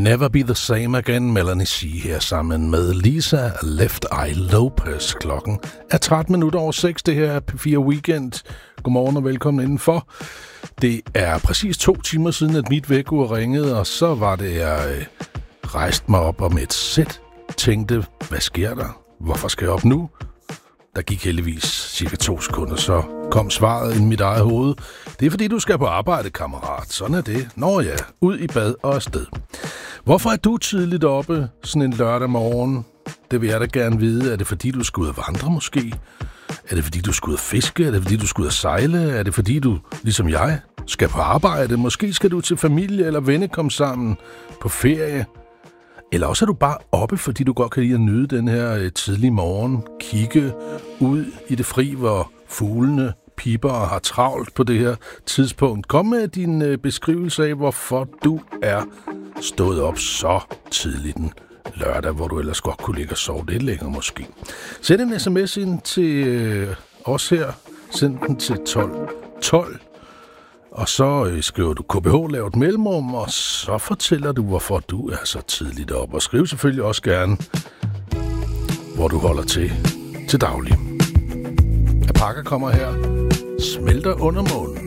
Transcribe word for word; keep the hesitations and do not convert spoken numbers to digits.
Never Be The Same Again, Melanie C. her sammen med Lisa Left Eye Lopez. Klokken er tretten minutter over seks. Det her er P fire Weekend. Godmorgen og velkommen indenfor. Det er præcis to timer siden, at mit vækkeur ringede, og så var det, jeg øh, rejste mig op og med et sæt tænkte, hvad sker der? Hvorfor skal jeg op nu? Der gik heldigvis cirka to sekunder, så kom svaret i mit eget hoved. Det er fordi, du skal på arbejde, kammerat. Sådan er det. Nå ja, ud i bad og afsted. Hvorfor er du tidligt oppe sådan en lørdag morgen? Det vil jeg da gerne vide. Er det fordi, du skal ud og vandre måske? Er det fordi, du skal ud og fiske? Er det fordi, du skal ud og sejle? Er det fordi, du, ligesom jeg, skal på arbejde? Måske skal du til familie eller venner komme sammen på ferie? Eller også er du bare oppe, fordi du godt kan lide at nyde den her øh, tidlige morgen. Kigge ud i det fri, hvor fuglene piper og har travlt på det her tidspunkt. Kom med din øh, beskrivelse af, hvorfor du er stået op så tidligt den lørdag, hvor du ellers godt kunne ligge og sove lidt længere måske. Send en sms ind til øh, os her. Send den til tolv tolv. Og så øh, skriver du K B H, laver et mellemrum, og så fortæller du, hvorfor du er så tidligt op. Og skriv selvfølgelig også gerne, hvor du holder til til daglig. Pakker kommer her. Smelter under månen.